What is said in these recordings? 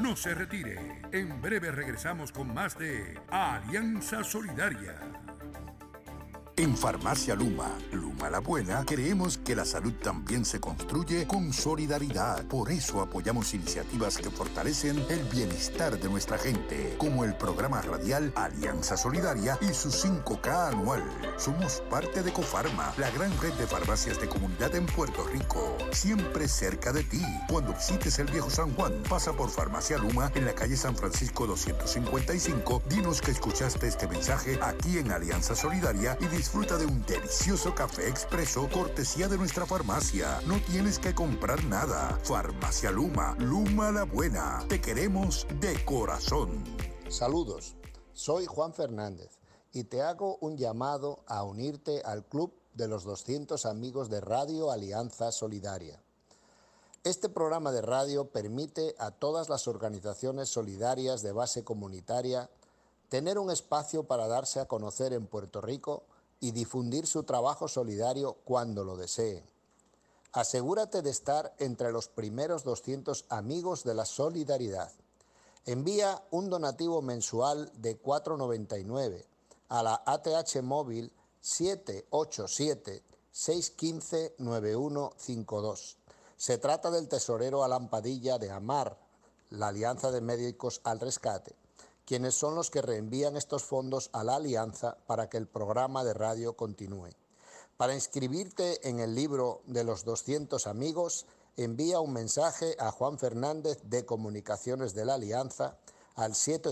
No se retire. En breve regresamos con más de Alianza Solidaria. En Farmacia Luma, Luma la Buena, creemos que la salud también se construye con solidaridad. Por eso apoyamos iniciativas que fortalecen el bienestar de nuestra gente, como el programa radial Alianza Solidaria y su 5K anual. Somos parte de Cofarma, la gran red de farmacias de comunidad en Puerto Rico, siempre cerca de ti. Cuando visites el Viejo San Juan, pasa por Farmacia Luma en la calle San Francisco 255, dinos que escuchaste este mensaje aquí en Alianza Solidaria y disfruta de un delicioso café expreso cortesía de nuestra farmacia. No tienes que comprar nada. Farmacia Luma, Luma la Buena. Te queremos de corazón. Saludos, soy Juan Fernández y te hago un llamado a unirte al Club de los 200 Amigos de Radio Alianza Solidaria. Este programa de radio permite a todas las organizaciones solidarias de base comunitaria tener un espacio para darse a conocer en Puerto Rico y difundir su trabajo solidario cuando lo deseen. Asegúrate de estar entre los primeros 200 amigos de la solidaridad. Envía un donativo mensual de $4.99 a la ATH móvil 787-615-9152. Se trata del tesorero Alan Padilla de AMAR, la Alianza de Médicos al Rescate, quienes son los que reenvían estos fondos a la Alianza para que el programa de radio continúe. Para inscribirte en el libro de los 200 amigos, envía un mensaje a Juan Fernández de Comunicaciones de la Alianza al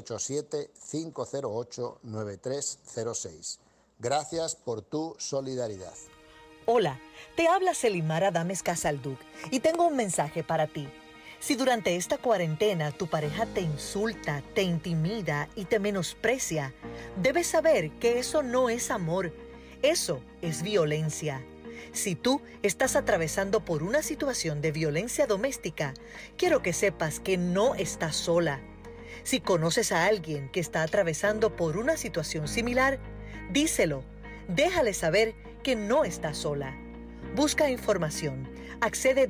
787-508-9306. Gracias por tu solidaridad. Hola, te habla Selimar Adames Casalduc y tengo un mensaje para ti. Si durante esta cuarentena tu pareja te insulta, te intimida y te menosprecia, debes saber que eso no es amor, eso es violencia. Si tú estás atravesando por una situación de violencia doméstica, quiero que sepas que no estás sola. Si conoces a alguien que está atravesando por una situación similar, díselo, déjale saber que no estás sola. Busca información. Accede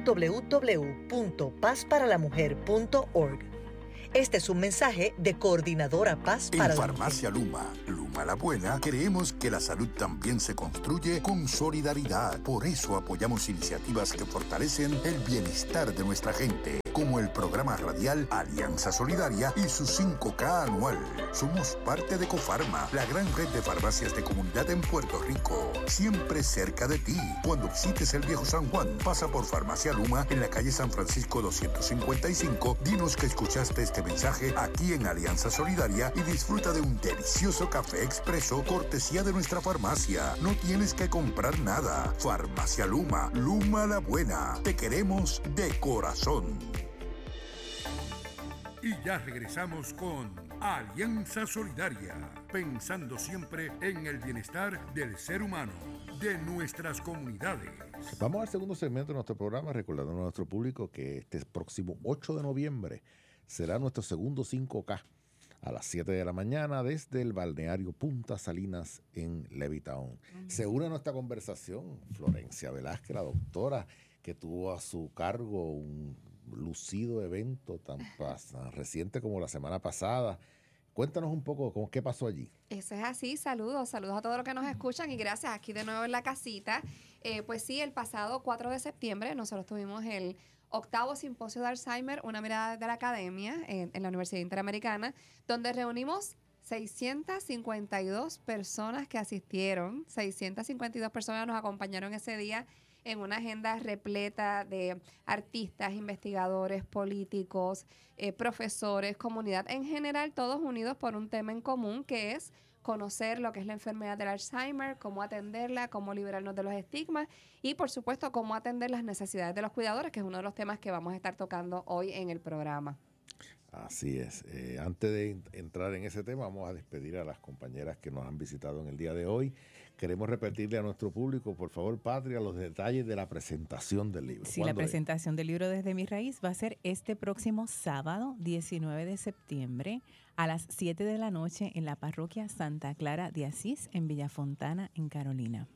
www.pazparalamujer.org. Este es un mensaje de Coordinadora Paz para la Mujer. En Farmacia Luma, Luma la Buena, creemos que la salud también se construye con solidaridad. Por eso apoyamos iniciativas que fortalecen el bienestar de nuestra gente, como el programa radial Alianza Solidaria y su 5K anual. Somos parte de Cofarma, la gran red de farmacias de comunidad en Puerto Rico, siempre cerca de ti. Cuando visites el Viejo San Juan, pasa por Farmacia Luma en la calle San Francisco 255, dinos que escuchaste este mensaje aquí en Alianza Solidaria y disfruta de un delicioso café expreso cortesía de nuestra farmacia. No tienes que comprar nada. Farmacia Luma, Luma la Buena. Te queremos de corazón. Y ya regresamos con Alianza Solidaria, pensando siempre en el bienestar del ser humano, de nuestras comunidades. Vamos al segundo segmento de nuestro programa, recordando a nuestro público que este próximo 8 de noviembre será nuestro segundo 5K a las 7 de la mañana desde el balneario Punta Salinas en Levittown. Se une a nuestra conversación Florencia Velázquez, la doctora que tuvo a su cargo un lucido evento tan reciente como la semana pasada. Cuéntanos un poco qué pasó allí. Eso es así, saludos a todos los que nos escuchan y gracias aquí de nuevo en la casita. Pues sí, el pasado 4 de septiembre nosotros tuvimos el 8º Simposio de Alzheimer, una mirada de la academia en la Universidad Interamericana, donde reunimos 652 personas que asistieron. 652 personas nos acompañaron ese día en una agenda repleta de artistas, investigadores, políticos, profesores, comunidad en general, todos unidos por un tema en común que es conocer lo que es la enfermedad del Alzheimer, cómo atenderla, cómo liberarnos de los estigmas y, por supuesto, cómo atender las necesidades de los cuidadores, que es uno de los temas que vamos a estar tocando hoy en el programa. Así es. Antes de entrar en ese tema, vamos a despedir a las compañeras que nos han visitado en el día de hoy. Queremos repetirle a nuestro público, por favor, Patria, los detalles de la presentación del libro. Sí, la presentación del libro Desde mi Raíz va a ser este próximo sábado, 19 de septiembre, a las 7 de la noche en la parroquia Santa Clara de Asís, en Villafontana, en Carolina.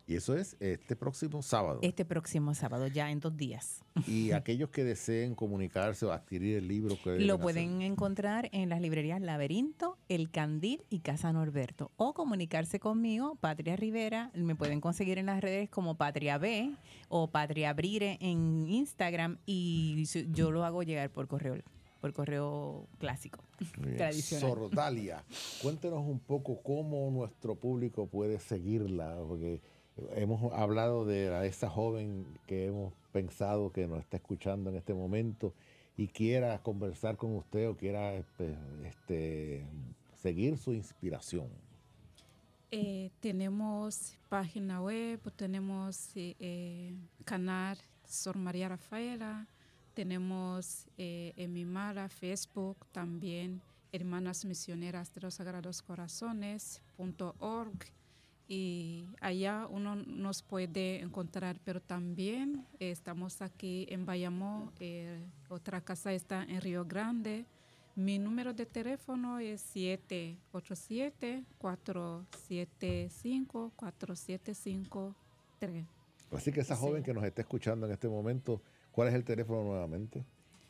Y eso es este próximo sábado. Este próximo sábado, ya en 2 días. Y aquellos que deseen comunicarse o adquirir el libro, que Lo pueden encontrar en las librerías Laberinto, El Candil y Casa Norberto. O comunicarse conmigo, Patria Rivera. Me pueden conseguir en las redes como Patria B o Patria Brire en Instagram. Y yo lo hago llegar por correo clásico, tradicional. Sordalia, cuéntenos un poco cómo nuestro público puede seguirla, porque hemos hablado de esa joven que hemos pensado que nos está escuchando en este momento y quiera conversar con usted o quiera seguir su inspiración. Tenemos página web, tenemos canal Sor María Rafaela, tenemos Emimara, Facebook, también Hermanas Misioneras de los Sagrados Corazones.org. Y allá uno nos puede encontrar, pero también estamos aquí en Bayamón, otra casa está en Río Grande. Mi número de teléfono es 787-475-4753. Así que esa joven que nos está escuchando en este momento, ¿cuál es el teléfono nuevamente?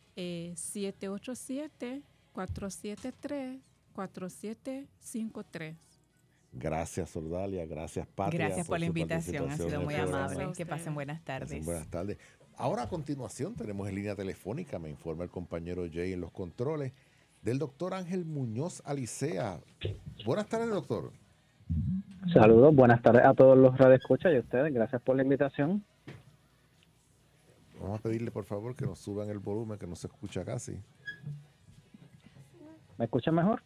787-473-4753. Gracias, Sordalia. Gracias, Patria. Gracias por la invitación. Ha sido muy amable. Que pasen buenas tardes. Pasen buenas tardes. Ahora, a continuación, tenemos en línea telefónica, me informa el compañero Jay en los controles, del doctor Ángel Muñoz Alicea. Buenas tardes, doctor. Saludos, buenas tardes a todos los radioescuchas y a ustedes. Gracias por la invitación. Vamos a pedirle, por favor, que nos suban el volumen, que no se escucha casi. ¿Me escuchan mejor?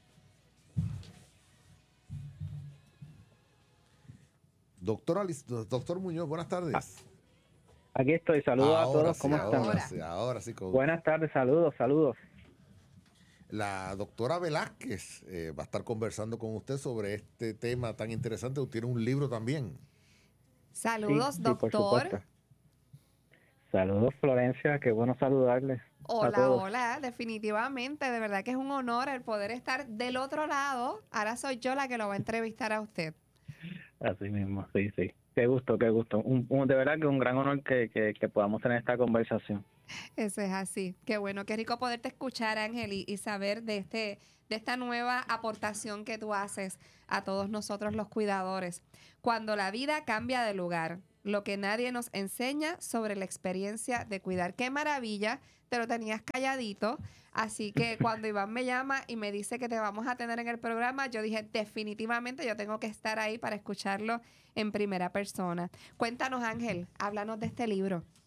Doctor Muñoz, buenas tardes. Aquí estoy, saludos a todos, ¿cómo están? Ahora sí. Buenas tardes, saludos. La doctora Velázquez va a estar conversando con usted sobre este tema tan interesante. Usted tiene un libro también. Saludos, sí, doctor. Saludos, Florencia, qué bueno saludarles. Hola, definitivamente, de verdad que es un honor el poder estar del otro lado. Ahora soy yo la que lo va a entrevistar a usted. Así mismo, sí. Qué gusto. De verdad que un gran honor que podamos tener esta conversación. Eso es así. Qué bueno, qué rico poderte escuchar, Ángel, y saber de esta nueva aportación que tú haces a todos nosotros los cuidadores. Cuando la vida cambia de lugar, lo que nadie nos enseña sobre la experiencia de cuidar. ¡Qué maravilla! Te lo tenías calladito. Así que cuando Iván me llama y me dice que te vamos a tener en el programa, yo dije, definitivamente yo tengo que estar ahí para escucharlo en primera persona. Cuéntanos, Ángel, háblanos de este libro.